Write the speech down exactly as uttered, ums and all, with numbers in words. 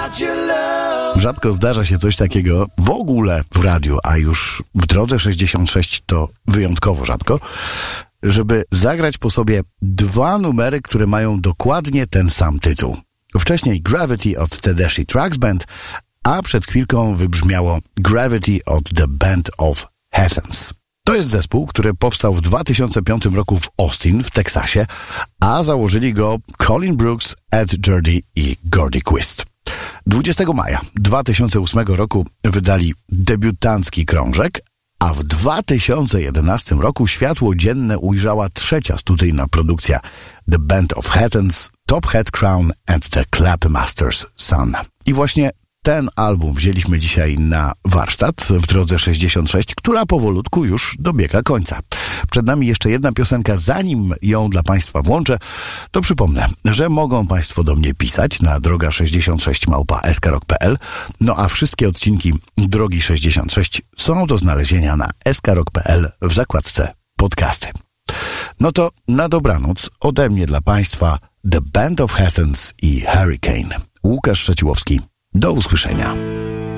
Rzadko zdarza się coś takiego w ogóle w radiu, a już w Drodze sześćdziesiąt sześć to wyjątkowo rzadko, żeby zagrać po sobie dwa numery, które mają dokładnie ten sam tytuł. Wcześniej Gravity od Tedeschi Trucks Band, a przed chwilką wybrzmiało Gravity od The Band of Athens. To jest zespół, który powstał w dwa tysiące piątym roku w Austin, w Teksasie, a założyli go Colin Brooks, Ed Jurdy i Gordy Quist. dwudziestego maja dwa tysiące ósmego roku wydali debiutancki krążek, a w dwa tysiące jedenastym roku światło dzienne ujrzała trzecia studyjna produkcja The Band of Athens, Top Hat Crown and the Clapmaster's Son. I właśnie ten album wzięliśmy dzisiaj na warsztat w Drodze sześćdziesiąt sześć, która powolutku już dobiega końca. Przed nami jeszcze jedna piosenka. Zanim ją dla Państwa włączę, to przypomnę, że mogą Państwo do mnie pisać na droga sześćdziesiąt sześć małpa s k rock kropka p l. No a wszystkie odcinki Drogi sześćdziesiąt sześć są do znalezienia na s k rock kropka p l w zakładce podcasty. No to na dobranoc ode mnie dla Państwa The Band of Athens i Hurricane. Łukasz Szeciłowski. Do usłyszenia.